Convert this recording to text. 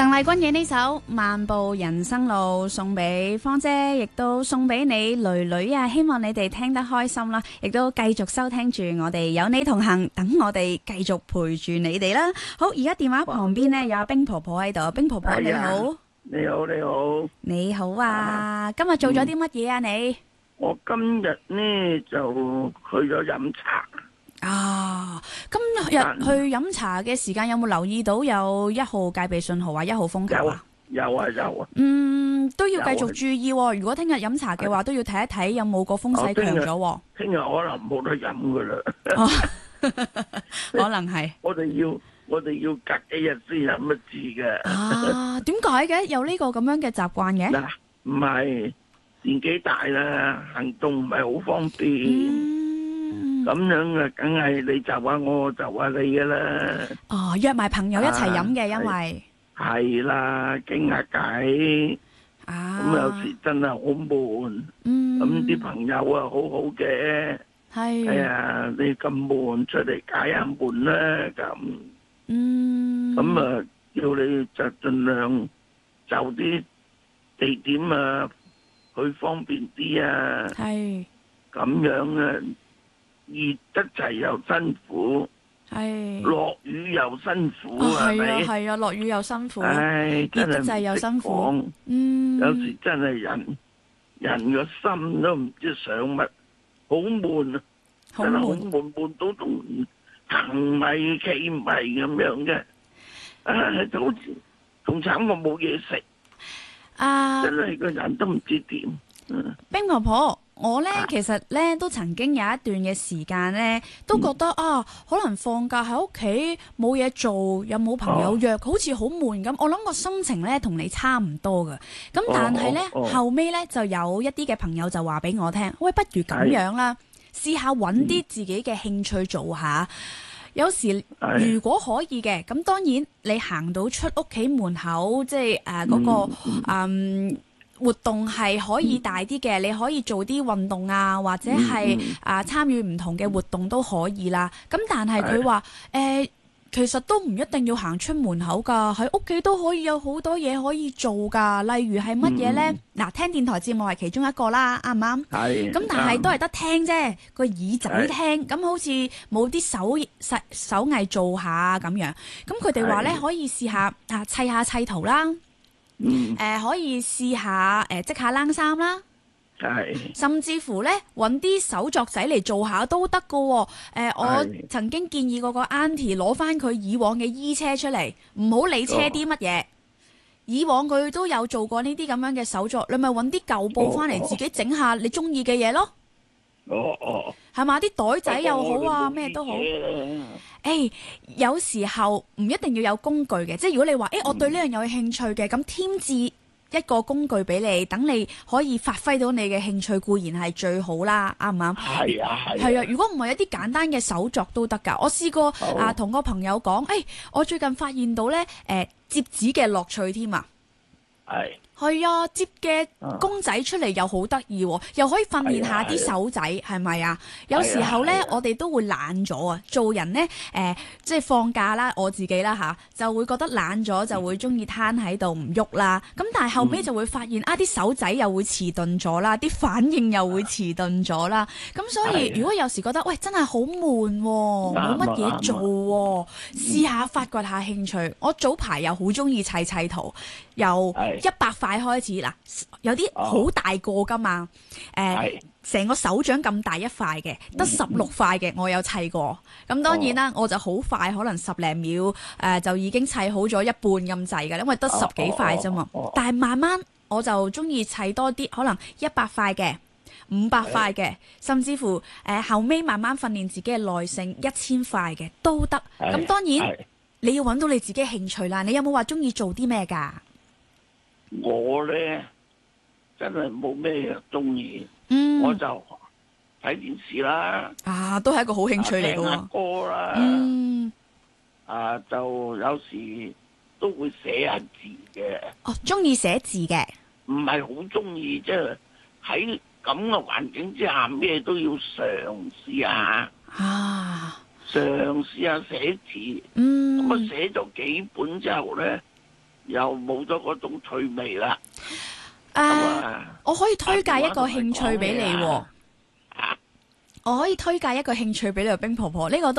鄧麗君嘅呢首《漫步人生路》送俾芳姐，亦都送俾你囡囡啊！希望你哋聽得開心啦，亦都繼續收聽住我哋有你同行，等我哋繼續陪住你哋啦。好，而家電話旁邊呢，有阿冰婆婆喺度，冰婆婆你好， 你好，你好， 你好啊！今日做咗啲乜嘢啊？你我今日呢就去咗飲茶。 啊，今日去飲茶嘅時間有冇留意到有1號戒備信號啊，1號風球啊？ 有啊。 都要繼續注意喎。如果聽日飲茶嘅話，都要睇一睇有冇個風勢強咗。 聽日可能冇得飲噶啦。 可能係。 我哋要隔幾日先飲一次嘅。 啊，點解嘅？有呢個咁樣嘅習慣嘅？ 嗱，唔係年紀大啦，行動唔係好方便。咁樣啊，梗係你就下我就下你噶啦。 哦，約埋朋友一齊飲嘅，因為係啦，傾下偈。咁有時真係好悶。咁啲朋友啊，好好嘅。 係。 係啊，你咁悶，出嚟解下悶啦咁。咁啊，叫你就盡量就啲地點啊，去方便啲啊。 係。 咁樣啊。熱得滯又辛苦， 係落雨又辛苦，係咪？ 係啊，落雨又辛苦， 熱得滯又辛苦。 有時真係人個心都唔知想乜，好悶啊！真係好悶，悶到都行迷企迷咁樣嘅，就好似仲慘過冇嘢食。真係個人都唔知點。 冰婆婆。我呢，其實呢，都曾經有一段嘅時間呢，都覺得可能放假喺屋企冇嘢做，又冇朋友約，好似好悶咁。我諗個心情呢，同你差唔多㗎。咁但係呢，後尾呢，就有一啲嘅朋友就話俾我聽，喂，不如咁樣啦，試下揾啲自己嘅興趣做下。有時如果可以嘅，咁當然你行到出屋企門口，即係嗰個活動係可以大啲嘅，你可以做啲運動啊，或者係參與唔同嘅活動都可以啦。咁但係佢話其實都唔一定要行出門口㗎，喺屋企都可以有好多嘢可以做㗎。例如係乜嘢呢？嗱，聽電台節目係其中一個啦，啱唔啱？係。咁但係都係得聽啫，個耳仔聽，咁好似冇啲手藝做下咁樣。咁佢哋話呢，可以試下砌下砌圖啦。可以試下織下冷衫啦，甚至乎咧揾啲手作仔嚟做下都得噶。我曾經建議過個 auntie 攞翻佢以往嘅衣車出嚟，唔好理車啲乜嘢。以往佢都有做過呢啲咁樣嘅手作，你咪揾啲舊布翻嚟自己整下你中意嘅嘢咯。係嘛？啲袋仔又好啊，咩都好。有時候唔一定要有工具嘅，即係如果你話我對呢樣有興趣嘅，咁添置一個工具俾你，等你可以發揮到你嘅興趣，固然係最好啦，啱唔啱？係啊，如果唔係一啲簡單嘅手作都得㗎。我試過同個朋友講，我最近發現到呢摺紙嘅樂趣添啊！係啊，摺嘅公仔出嚟又好得意，又可以訓練下啲手仔，係咪啊？有時候呢，我哋都會懶咗啊。做人呢，即係放假啦，我自己啦就會覺得懶咗，就會中意攤喺度唔喐啦。咁但係後尾就會發現啲手仔又會遲鈍咗啦，啲反應又會遲鈍咗啦。咁所以如果有時覺得喂真係好悶，冇乜嘢做，試下發掘下興趣。我早排又好中意砌圖，由100塊開始嗱，有啲好大個噶嘛，成個手掌咁大一塊嘅，得16塊嘅，我有砌過。咁當然啦，我就好快，可能10零秒就已經砌好咗一半咁滯嘅，因為得10幾塊啫嘛。但係慢慢我就中意砌多啲，可能100塊嘅、500塊嘅，甚至乎後尾慢慢訓練自己嘅耐性，1000塊嘅都得。咁當然你要揾到你自己興趣啦。你有冇話中意做啲咩㗎？ 我咧真係冇咩中意，我就睇電視啦。 都係一個好興趣嚟嘅喎。 聽歌啦，就有時都會寫下字嘅。 中意寫字嘅？ 唔係好中意，即係喺咁嘅環境之下，咩都要嘗試下。嘗試下寫字。咁寫咗幾本之後咧， 又冇咗嗰種趣味啦。 我可以推介一個興趣俾你喎。我可以推介一個興趣俾你，冰婆婆呢個都